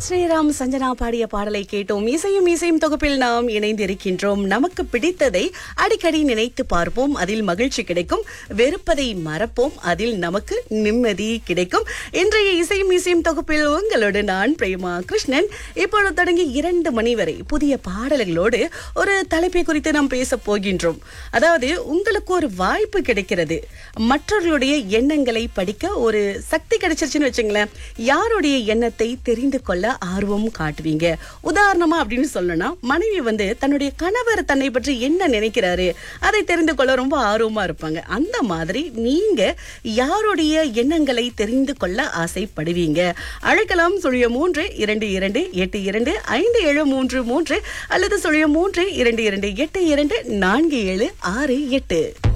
ஸ்ரீராம் சஞ்சனா பாடிய பாடலை கேட்டோம். இசையும் இசையும் தொகுப்பில் நாம் இணைந்திருக்கின்றோம். நமக்கு பிடித்ததை அடிக்கடி நினைத்து பார்ப்போம், அதில் மகிழ்ச்சி கிடைக்கும். வெறுப்பதை மறப்போம், அதில் நமக்கு நிம்மதி கிடைக்கும். இன்றைய இசையும் இசையும் தொகுப்பில் உங்களோடு நான் பிரேமா கிருஷ்ணன். இப்பொழுது தொடங்கி 2 மணி வரை புதிய பாடல்களோடு ஒரு தலைப்பை குறித்து நாம் பேச போகின்றோம். அதாவது, உங்களுக்கு ஒரு வாய்ப்பு கிடைக்கிறது, மற்றவர்களுடைய எண்ணங்களை படிக்க ஒரு சக்தி கிடைச்சிருச்சுன்னு வச்சுங்களேன். யாருடைய எண்ணத்தை தெரிந்து கொள்ள ஆர்வம் காட்டுவீங்க? உதாரணமா அப்படின்னு சொல்லணும்னா, மனைவி தன்னுடைய கணவர் தன்னை பற்றி என்ன நினைக்கிறாரு அதை தெரிந்து கொள்ள ரொம்ப ஆர்வமா இருப்பாங்க. அந்த மாதிரி நீங்க யாருடைய எண்ணங்களை தெரிந்து கொள்ள ஆசைப்படுவீங்க? அழைக்கலாம் 0322825733 அல்லது 0322824748.